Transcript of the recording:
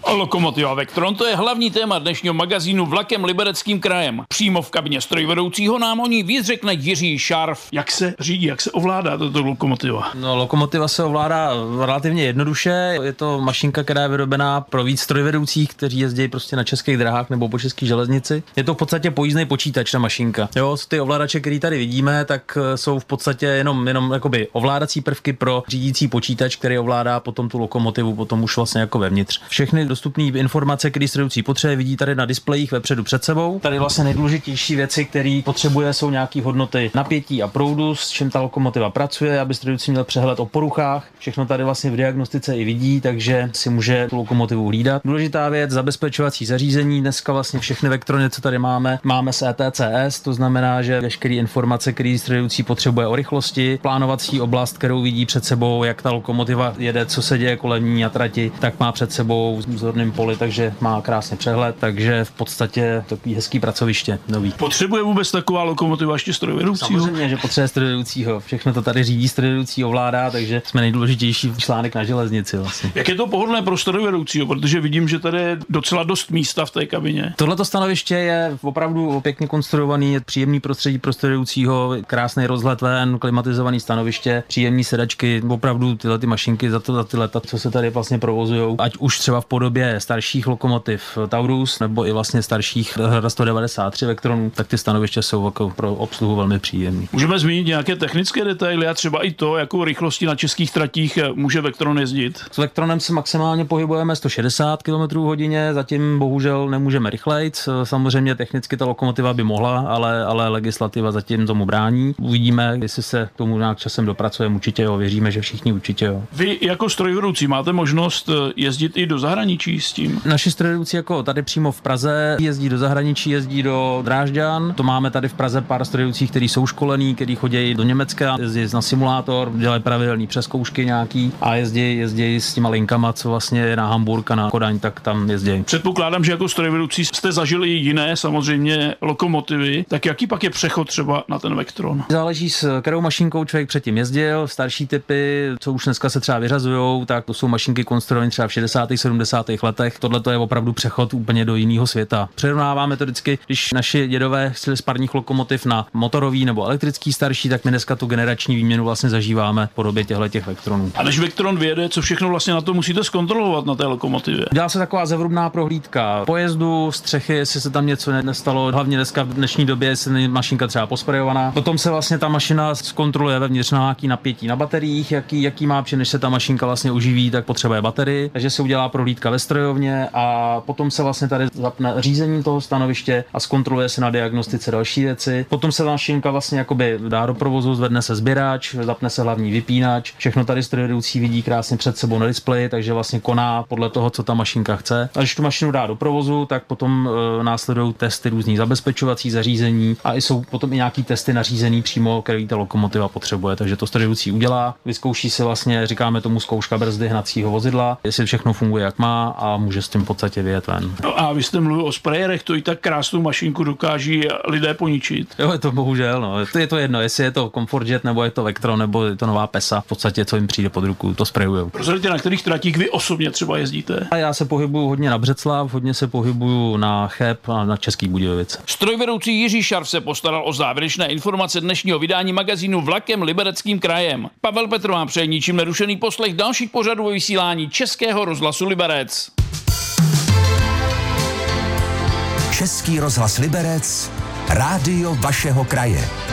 Lokomotiva Vectron, to je hlavní téma dnešního magazínu Vlakem Libereckým krajem. Přímo v kabině strojvedoucího nám o ní víc řekne Jiří Šarf. Jak se řídí, jak se ovládá tato lokomotiva? No, lokomotiva se ovládá relativně jednoduše. Je to mašinka, která je vyrobená pro víc strojvedoucích, kteří jezdí prostě na českých drahách nebo po české železnici. Je to v podstatě pojízdný počítač, ta mašinka. Jo, ty ovladače, které tady vidíme, tak jsou v podstatě jenom jakoby ovládací prvky pro řídící počítač, který ovládá potom tu lokomotivu, potom už vlastně jako vevnitř. Všechny dostupné informace, které strojvedoucí potřebuje, vidí tady na displejích vepředu před sebou. Tady vlastně nejdůležitější věci, které potřebuje, jsou nějaké hodnoty napětí a proudu, s čím ta lokomotiva pracuje, aby strojvedoucí měl přehled o poruchách. Všechno tady vlastně v diagnostice i vidí, takže si může tu lokomotivu hlídat. Důležitá věc, zabezpečovací zařízení. Dneska vlastně všechny Vectrony, co tady máme s ETCS, to znamená, že veškeré informace, které strojvedoucí potřebuje o rychlosti, plánovací oblast, kterou vidí před sebou, jak ta lokomotiva jede, co se děje kolem ní na trati, tak má před sebou v zorném poli, takže má krásně přehled, takže v podstatě takový hezký pracoviště nový. Potřebuje vůbec taková lokomotiva ještě strojvedoucího? Samozřejmě, že potřebuje strojvedoucího. Všechno to tady řídí strojvedoucí, ovládá, takže jsme nejdůležitější článek na železnici vlastně. Jak je to pohodlné pro strojvedoucího, protože vidím, že tady je docela dost místa v té kabině. Tohleto stanoviště je opravdu pěkně konstruovaný, je příjemný prostředí pro strojvedoucího, krásný rozhled ven, klimatizovaný stanoviště, příjemné sedačky, opravdu tyhle ty mašinky za ty leta, co se tady vlastně provozujou, ať už třeba v podobě starších lokomotiv Taurus nebo i vlastně starších 193 Vectronů, tak ty stanoviště jsou jako pro obsluhu velmi příjemné. Můžeme zmínit nějaké technické detaily a třeba i to, jakou rychlostí na českých tratích může Vectron jezdit. S Vectronem se maximálně pohybujeme 160 km/h, zatím bohužel nemůžeme rychlejc. Samozřejmě technicky ta lokomotiva by mohla, ale legislativa zatím tomu brání. Uvidíme, jestli se k tomu nějak časem dopracujeme, určitě jo, věříme, že všichni určitě jo. Vy jako strojvedoucí máte možnost jezdit i do zahraničí s tím? Naši strojvedoucí jako tady přímo v Praze jezdí do zahraničí, jezdí do Drážďan. To máme tady v Praze pár strojvedoucích, kteří jsou školení, kteří chodí do Německa, jezdí na simulátor, dělají pravidelné přezkoušky nějaký a jezdí s těma linkama, co vlastně je na Hamburg a na Kodaň, tak tam jezdí. Předpokládám, že jako strojvedoucí jste zažili jiné samozřejmě lokomotivy, tak jaký pak je přechod třeba na ten Vectron? Záleží, s kterou mašinkou člověk předtím jezdil. Starší typy, co už dneska se třeba vyřazujou, tak to jsou mašinky konstruované třeba v 60. 70. letech. Tohle to je opravdu přechod úplně do jiného světa. Přirovnáváme to vždycky, když naši dědové chtěli z parních lokomotiv na motorový nebo elektrický starší, tak my dneska tu generační výměnu vlastně zažíváme v podobě těchto Vectronů. A než Vectron vyjede, co všechno vlastně na to musíte zkontrolovat na té lokomotivě? Dělá se taková zevrubná prohlídka pojezdu, střechy, jestli se tam něco nestalo, hlavně dneska v dnešní době, jestli je mašinka třeba posprejovaná. Potom se vlastně ta mašina zkontroluje vevnitř na nějaký napětí na bateriích, jaký má, protože než se ta mašinka vlastně uživí, tak potřebuje baterii, takže se udělá prohlídka ve strojovně a potom se vlastně tady zapne řízení toho stanoviště a zkontroluje se na diagnostice další věci. Potom se ta mašinka vlastně jakoby dá do provozu, zvedne se sběrač, zapne se hlavní vypínač. Všechno tady strojvedoucí vidí krásně před sebou na displeji, takže vlastně koná podle toho, co ta mašinka chce. A když tu mašinu dá do provozu, tak potom následují testy různých zabezpečovací zařízení a jsou potom i nějaký testy nařízený přímo, který ta lokomotiva potřebuje. Takže to strojvedoucí udělá, vyzkouší si vlastně, říkáme tomu zkouška brzdy hnacího vozidla, jestli všechno funguje jak má a může s tím v podstatě vyjet ven. No a vy jste mluvil o sprayerech, to i tak krásnou mašinku dokáží lidé poničit. Jo, je to bohužel, no. Je to jedno, jestli je to Comfortjet, nebo je to Vectron, nebo je to nová PESA, v podstatě co jim přijde pod ruku, to sprayujou. Prozradíte, na kterých tratích vy osobně třeba jezdíte? A já se pohybuju hodně na Břeclav, hodně se pohybuju na Cheb a na Český Budějovice. Strojvedoucí Jiří Šarf se postaral o závěrečné informace dnešního vydání magazínu Vlakem Libereckým krajem. Pavel Petr vám přeje ničím nerušený poslech dalších pořadů o vysílání Českého rozhlasu Liberec. Český rozhlas Liberec, rádio vašeho kraje.